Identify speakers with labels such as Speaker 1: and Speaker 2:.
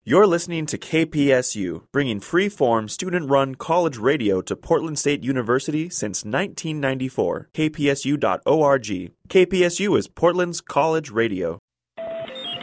Speaker 1: You're listening to KPSU, bringing free-form, student-run college radio to Portland State University since 1994. KPSU.org. KPSU is Portland's college radio.